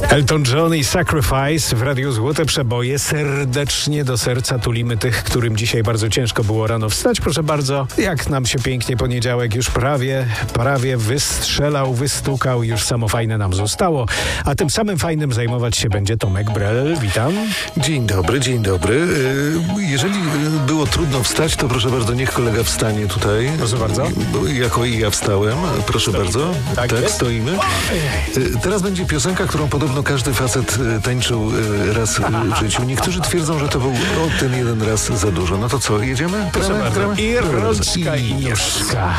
Elton John i Sacrifice w Radiu Złote Przeboje. Serdecznie do serca tulimy tych, którym dzisiaj bardzo ciężko było rano wstać. Proszę bardzo, jak nam się pięknie poniedziałek już prawie wystrzelał, wystukał, już samo fajne nam zostało. A tym samym fajnym zajmować się będzie Tomek Brel. Witam. Dzień dobry, dzień dobry. Jeżeli było trudno wstać, to proszę bardzo, niech kolega wstanie tutaj. Proszę bardzo. Jako i ja wstałem. Proszę bardzo. Tak, stoimy. Teraz będzie piosenka, którą podobno każdy facet tańczył raz w życiu. Niektórzy twierdzą, że to był ten jeden raz za dużo. No to co, jedziemy? Proszę bardzo. Gramy? I rączka i nóżka.